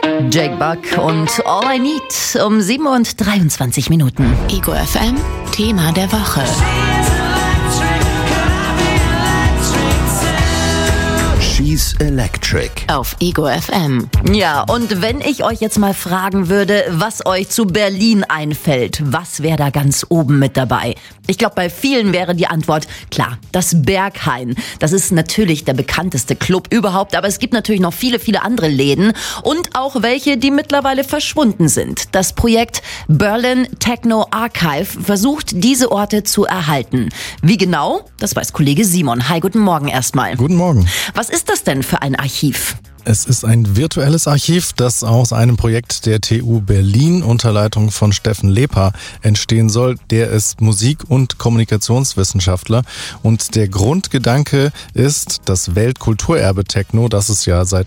Jake Buck und All I Need um 7:23 Uhr. Ego FM, Thema der Woche. She's Electric. Auf Ego FM. Ja, und wenn ich euch jetzt mal fragen würde, was euch zu Berlin einfällt, was wäre da ganz oben mit dabei? Ich glaube, bei vielen wäre die Antwort klar, das Berghain. Das ist natürlich der bekannteste Club überhaupt, aber es gibt natürlich noch viele, viele andere Läden und auch welche, die mittlerweile verschwunden sind. Das Projekt Berlin Techno Archive versucht, diese Orte zu erhalten. Wie genau? Das weiß Kollege Simon. Hi, guten Morgen erstmal. Guten Morgen. Was ist das denn für ein Archiv? Es ist ein virtuelles Archiv, das aus einem Projekt der TU Berlin unter Leitung von Steffen Lepa entstehen soll. Der ist Musik- und Kommunikationswissenschaftler und der Grundgedanke ist, das Weltkulturerbe Techno, das es ja seit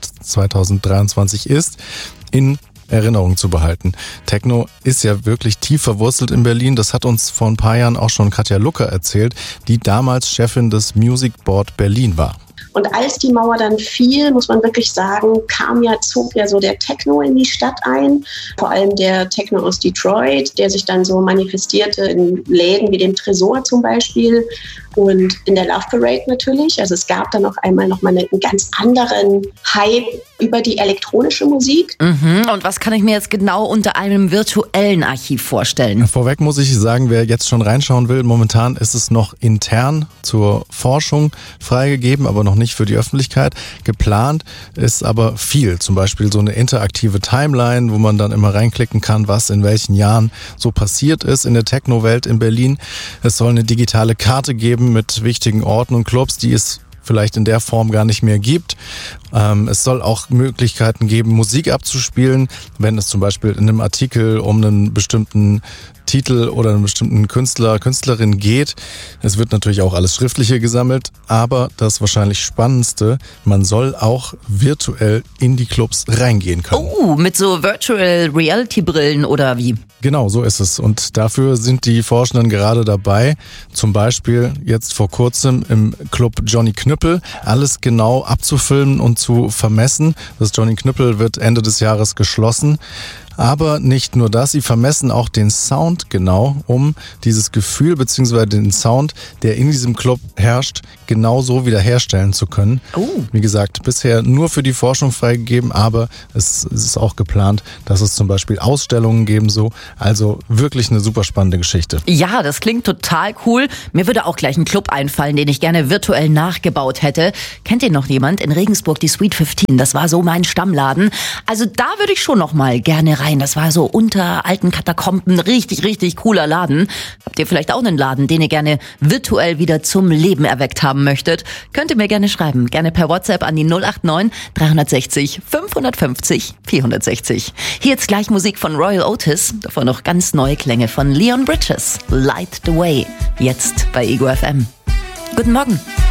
2023 ist, in Erinnerung zu behalten. Techno ist ja wirklich tief verwurzelt in Berlin. Das hat uns vor ein paar Jahren auch schon Katja Lucker erzählt, die damals Chefin des Music Board Berlin war. Und als die Mauer dann fiel, muss man wirklich sagen, zog ja so der Techno in die Stadt ein. Vor allem der Techno aus Detroit, der sich dann so manifestierte in Läden wie dem Tresor zum Beispiel und in der Love Parade natürlich. Also es gab dann noch einmal einen ganz anderen Hype über die elektronische Musik. Und was kann ich mir jetzt genau unter einem virtuellen Archiv vorstellen? Vorweg muss ich sagen, wer jetzt schon reinschauen will, momentan ist es noch intern zur Forschung freigegeben, aber noch nicht für die Öffentlichkeit. Geplant ist aber viel, zum Beispiel so eine interaktive Timeline, wo man dann immer reinklicken kann, was in welchen Jahren so passiert ist in der Techno-Welt in Berlin. Es soll eine digitale Karte geben mit wichtigen Orten und Clubs, die es vielleicht in der Form gar nicht mehr gibt. Es soll auch Möglichkeiten geben, Musik abzuspielen, wenn es zum Beispiel in einem Artikel um einen bestimmten Titel oder einen bestimmten Künstler, Künstlerin geht. Es wird natürlich auch alles Schriftliche gesammelt, aber das wahrscheinlich Spannendste, man soll auch virtuell in die Clubs reingehen können. Oh, mit so Virtual Reality Brillen oder wie? Genau, so ist es. Und dafür sind die Forschenden gerade dabei, zum Beispiel jetzt vor kurzem im Club Johnny Knüppel, alles genau abzufilmen und zu vermessen. Das Johnny Knüppel wird Ende des Jahres geschlossen. Aber nicht nur das, sie vermessen auch den Sound genau, um dieses Gefühl bzw. den Sound, der in diesem Club herrscht, genauso wiederherstellen zu können. Wie gesagt, bisher nur für die Forschung freigegeben, aber es ist auch geplant, dass es zum Beispiel Ausstellungen geben soll. Also wirklich eine super spannende Geschichte. Ja, das klingt total cool. Mir würde auch gleich ein Club einfallen, den ich gerne virtuell nachgebaut hätte. Kennt ihr noch jemand? In Regensburg die Sweet 15, das war so mein Stammladen. Also da würde ich schon noch mal gerne rein. Das war so unter alten Katakomben, richtig, richtig cooler Laden. Habt ihr vielleicht auch einen Laden, den ihr gerne virtuell wieder zum Leben erweckt haben möchtet? Könnt ihr mir gerne schreiben. Gerne per WhatsApp an die 089 360 550 460. Hier jetzt gleich Musik von Royal Otis. Davor noch ganz neue Klänge von Leon Bridges. Light the Way. Jetzt bei Ego FM. Guten Morgen.